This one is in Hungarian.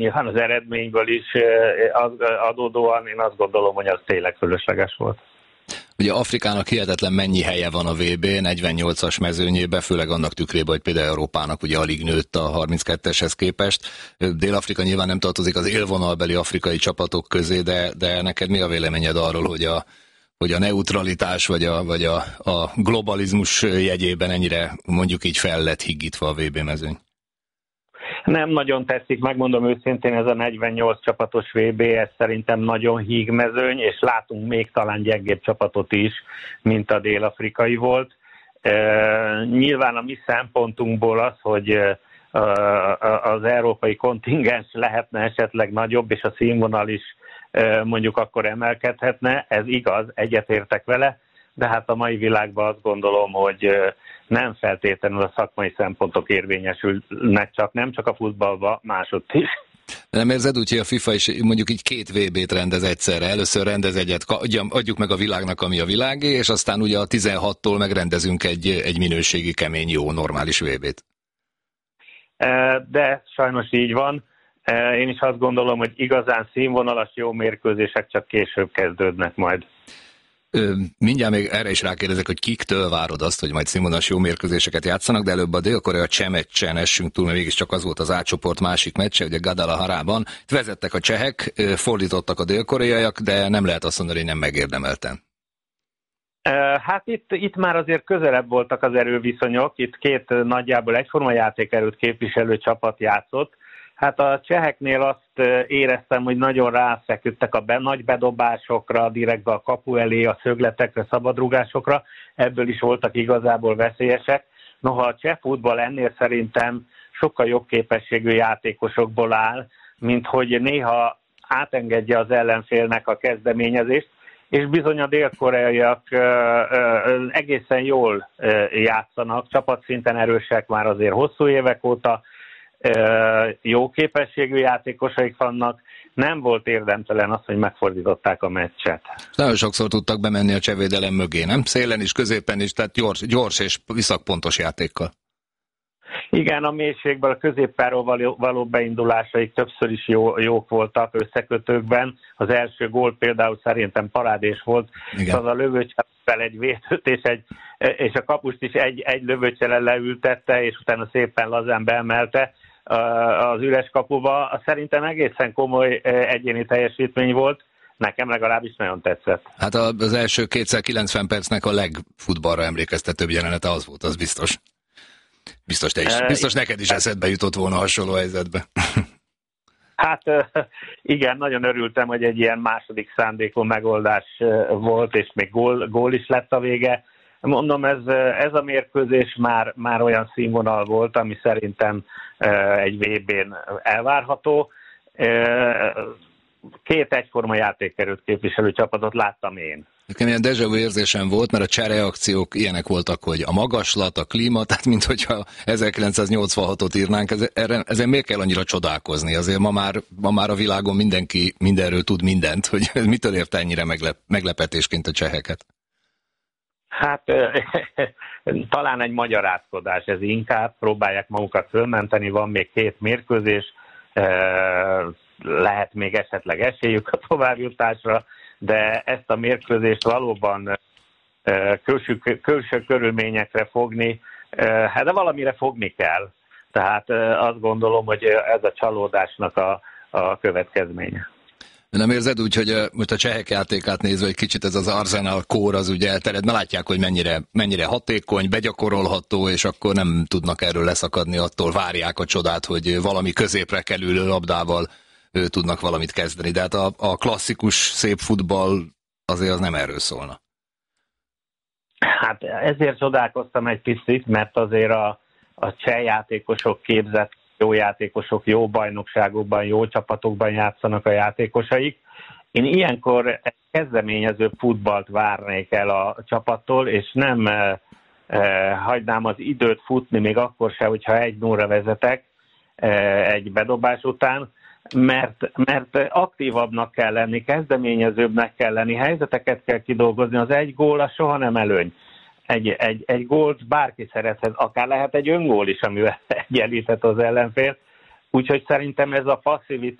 Nyilván az eredményből is adódóan én azt gondolom, hogy az tényleg fölösleges volt. Ugye Afrikának hihetetlen mennyi helye van a VB 48-as mezőnyébe, főleg annak tükrében, hogy például Európának ugye alig nőtt a 32-eshez képest. Dél-Afrika nyilván nem tartozik az élvonalbeli afrikai csapatok közé, de neked mi a véleményed arról, hogy a neutralitás vagy a globalizmus jegyében ennyire mondjuk így fel lett higgítva a VB mezőny? Nem nagyon tetszik, megmondom őszintén, ez a 48 csapatos VB, ez szerintem nagyon híg mezőny, és látunk még talán gyengébb csapatot is, mint a dél-afrikai volt. Nyilván a mi szempontunkból az, hogy az európai kontingens lehetne esetleg nagyobb, és a színvonal is mondjuk akkor emelkedhetne, ez igaz, egyetértek vele, de hát a mai világban azt gondolom, hogy nem feltétlenül a szakmai szempontok érvényesülnek csak, nem csak a futballban, másodt is. De nem érzed úgy, hogy a FIFA is mondjuk így 2 VB-t rendez egyszerre? Először rendez egyet, adjuk meg a világnak, ami a világé, és aztán ugye a 16-tól megrendezünk egy minőségi, kemény, jó, normális VB-t. De sajnos így van. Én is azt gondolom, hogy igazán színvonalas jó mérkőzések csak később kezdődnek majd. Mindjárt még erre is rákérdezek, hogy kiktől várod azt, hogy majd színvonalas jó mérkőzéseket játszanak, de előbb a Dél-Korea cseh meccsen essünk túl, mert mégiscsak az volt az A csoport másik meccse, ugye Guadalajarában. Vezettek a csehek, fordítottak a dél-koreaiak, de nem lehet azt mondani, hogy nem megérdemelten. Hát itt már azért közelebb voltak az erőviszonyok, itt 2 nagyjából egyforma játékerőt képviselő csapat játszott. Hát a cseheknél azt éreztem, hogy nagyon ráfeküdtek a nagy bedobásokra, direktbe a kapu elé, a szögletekre, szabadrugásokra, ebből is voltak igazából veszélyesek. Noha a cseh futball ennél szerintem sokkal jobb képességű játékosokból áll, mint hogy néha átengedje az ellenfélnek a kezdeményezést, és bizony a dél-koreaiak egészen jól játszanak, csapatszinten erősek már azért hosszú évek óta, jó képességű játékosaik vannak, nem volt érdemtelen az, hogy megfordították a meccset. Nagyon sokszor tudtak bemenni a csehvédelem mögé, nem? Szélen is, középen is, tehát gyors és viszakpontos játékkal. Igen, a mélységből, a középpáról való beindulásaik többször is jók voltak összekötőkben. Az első gól például szerintem parádés volt. Igen. Az a lövőcselével egy védőt és a kapust is egy lövőcsele leültette, és utána szépen lazán beemelte az üres kapuba. Szerintem egészen komoly egyéni teljesítmény volt. Nekem legalábbis nagyon tetszett. Hát az első 290 percnek a legfutballra emlékeztetőbb jelenete az volt, az biztos. Biztos neked is eszedbe jutott volna hasonló helyzetbe. Hát igen, nagyon örültem, hogy egy ilyen második szándékú megoldás volt, és még gól is lett a vége. Mondom, ez a mérkőzés már olyan színvonal volt, ami szerintem egy VB-n elvárható. 2 egyforma játékerőt képviselő csapatot láttam én. Nekem ilyen déjà vu érzésem volt, mert a csereakciók ilyenek voltak, hogy a magaslat, a klíma, tehát minthogyha 1986-ot írnánk, ezen miért kell annyira csodálkozni? Azért ma már a világon mindenki mindenről tud mindent, hogy mitől érte ennyire meglepetésként a cseheket? Hát talán egy magyarázkodás, ez inkább próbálják magukat fölmenteni, van még 2 mérkőzés, lehet még esetleg esélyük a továbbjutásra, de ezt a mérkőzést valóban külső körülményekre fogni, hát de valamire fogni kell. Tehát azt gondolom, hogy ez a csalódásnak a következménye. Nem érzed úgy, hogy most a csehek játékát nézve egy kicsit ez az Arsenal kór az ugye eltered, mert látják, hogy mennyire hatékony, begyakorolható, és akkor nem tudnak erről leszakadni, attól várják a csodát, hogy valami középre kerülő labdával tudnak valamit kezdeni. De hát a klasszikus szép futball azért az nem erről szólna. Hát ezért csodálkoztam egy picit, mert azért a cseh játékosok képzett, jó játékosok, jó bajnokságokban, jó csapatokban játszanak a játékosaik. Én ilyenkor egy kezdeményező futballt várnék el a csapattól, és nem hagynám az időt futni, még akkor se, hogyha 1-0-ra vezetek egy bedobás után, mert aktívabbnak kell lenni, kezdeményezőbbnek kell lenni, helyzeteket kell kidolgozni, az egy gól az soha nem előny. Egy gólt bárki szerethet, akár lehet egy öngól is, amivel egyenlíthet az ellenfél. Úgyhogy szerintem ez a passzivitás